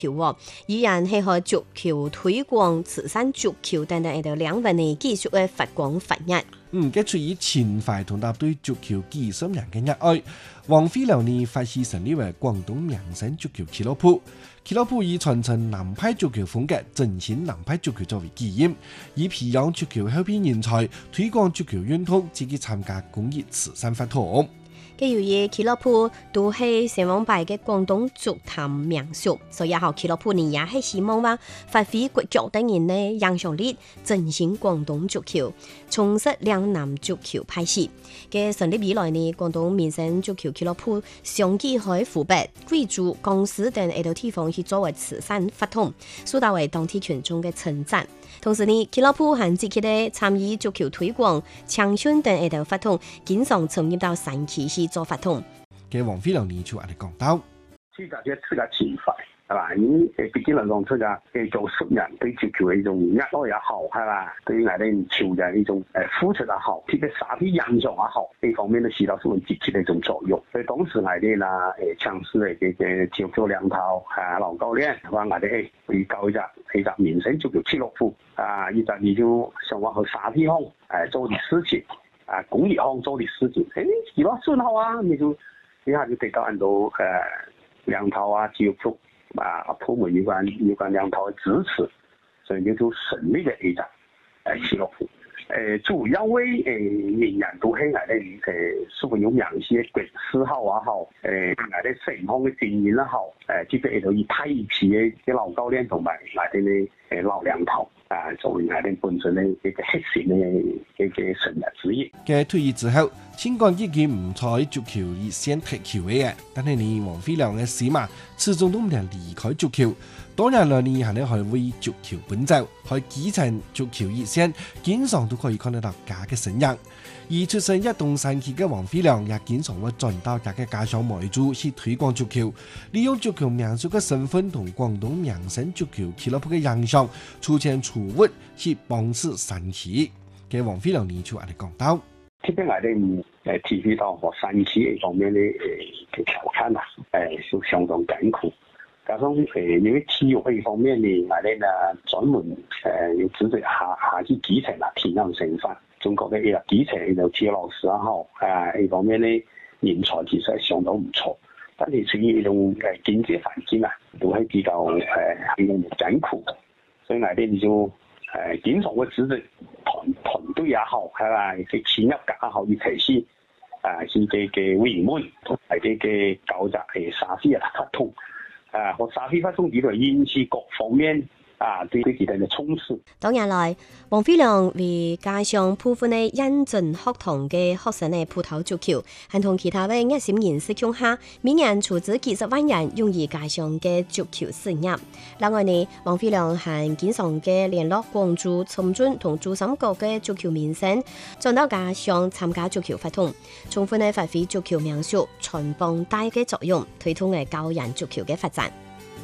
依然係喺足球推廣、慈善足球等等喺度兩份嘅繼續嘅發光發熱。 佢出於情懷同搭對足球幾十年嘅熱愛，王飛良呢發起成立為廣東名勝足球俱樂部。俱樂部以傳承南派足球風格、振興南派足球作為基因，以培養足球後備人才、推廣足球運動，積極參加公益慈善活動。 由於俱樂部都係成王牌嘅廣東足壇名宿，所以俱樂部呢也係希望話發揮國腳等人嘅影響力，振興廣東足球，重拾嶺南足球派系。嘅成立以來呢，廣東名勝足球俱樂部相繼喺湖北、貴州、江蘇等喺度地方去作為慈善活動，受到為當地群眾嘅稱讚。同時呢，俱樂部還積極地參與足球推廣、青訓等喺度活動，經常參與到山區去做活動。 嘅王飛良呢就喺度講到， 自家情懷係嘛？你畢竟嚟講，出家做熟人對足球嘅一種熱愛也好，係嘛？對於我哋球嘅一種付出也好，特別沙皮印象也好，呢方面都起到十分積極嘅一種作用。所以當時我哋啦嘗試嘅跳跳兩套老教練，話我哋去搞一隻名勝足球俱樂部一隻你就想話去沙皮行做啲事情公益行做啲事情，幾多順好啊，你就一下就得到很多兩套體育局部門有關兩套嘅支持，所以就成立咗一隻俱樂部。主要為人人都係我哋所謂有名氣嘅國師好也好，我哋成行嘅經驗也好，特別係以太一批嘅老教練同埋我哋嘅老兩頭作為我哋本身嘅一個核心嘅成員之一。 嘅退役之後，儘管已經唔在足球熱線踢球嘅，但係呢王飛良嘅死嘛，始終都唔能離開足球。多年來呢，係可以為足球奔走，喺基層足球熱線，經常都可以看得到家嘅身影。而出身一棟山區嘅王飛良，也經常會轉到家嘅家鄉梅州去推廣足球，利用足球名宿嘅身份同廣東名勝足球俱樂部嘅影響，出錢出物去幫助山區。嘅王飛良呢就喺度講到， 特別我哋體會到和山區方面嘅條件是相當艱苦。加上因為體育呢方面呢，我哋呢專門要組織下去基層培養成分。中國嘅基層就體育老師也好，呢方面呢人才其實係相當唔錯。但係至於呢種經濟環境都係比較艱苦，所以我哋就經常會組織團隊也好，係嘛，嘅企業家也好，一齊去嘅委員們係嘅搞隻沙皮發通。和沙皮發通呢度引起各方面對其他嘅衝刺。 多年來，王飛良為家鄉部分嘅認真學堂嘅學生嘅葡萄足球，係同其他嘅熱心人士共下，每年出資幾十萬元用於家鄉嘅足球事業。另外呢，王飛良係經常嘅聯絡廣州、深圳同珠三角嘅足球名聲，轉到家鄉參加足球活動，充分嘅發揮足球名宿傳幫帶嘅作用，推動嘅教人足球嘅發展。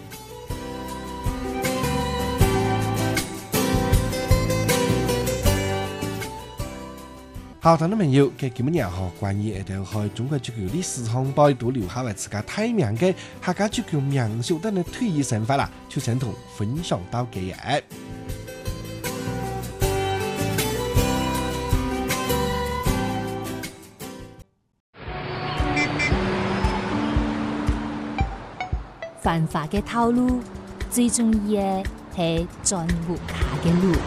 校堂的朋友，嘅今日學關於喺中國足球歷史上代都留下為自家太名嘅客家足球名宿等嘅退役生活啦，就想同分享到嘅嘢。 繁華嘅道路，最重要嘅係轉唔卡嘅路。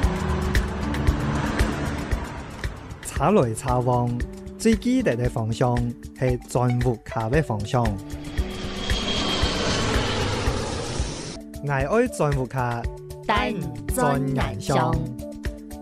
查來查往，最記得嘅方向係轉唔卡嘅方向。我愛轉唔卡， 但轉眼上。